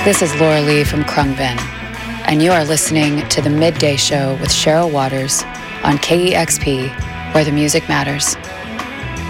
This is Laura Lee from Krungbin, and you are listening to The Midday Show with Cheryl Waters on KEXP, where the music matters.